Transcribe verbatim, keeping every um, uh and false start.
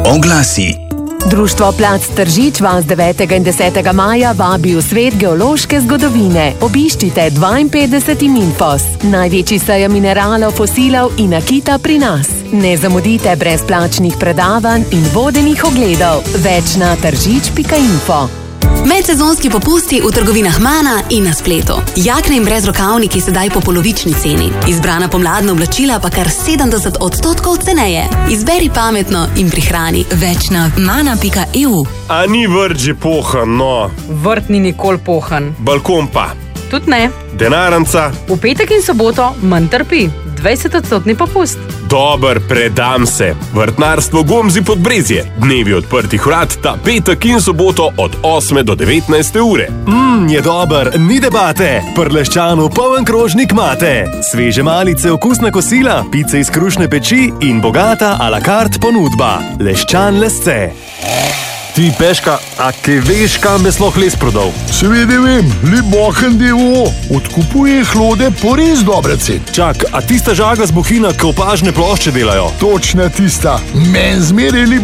Oglasi. Društvo Plac Tržič vas devetega in desetega maja vabi v svet geološke zgodovine. Obiščite dvainpetdeseti Minfos, največji sejem mineralov, fosilov in nakita pri nas. Ne zamudite brezplačnih predavanj in vodenih ogledov. Več na tržič pika info. Medsezonski popusti v trgovinah Mana in na spletu. Jakne in brezrokavniki sedaj po polovični ceni. Izbrana pomladna oblačila pa kar sedemdeset odstotkov ceneje. Izberi pametno in prihrani. Več na mana pika e u. A ni vrt že pohan, no? Vrt ni nikoli pohan. Balkon pa? Tudi ne. Denarnica? V petek in soboto manj trpi. dvajset odstotni popust. Dober, predam se. Vrtnarstvo Gomzi Podbrezje. Dnevi odprtih vrat ta petek in soboto od osme do devetnajste ure. Mmm, je dober, ni debate. Prleščanu poln krožnik mate. Sveže malice, okusna kosila, pice iz krušne peči in bogata a la carte ponudba. Leščan lesce. Ti, Peška, a ke veš, kam bi sploh les prodal? Seveda vem, Libohen d. o. o. Odkupuje hlode po res dobre cen. Čak, a tista žaga z Bohinja, ko opažne plošče delajo? Točna tista. Men zmeraj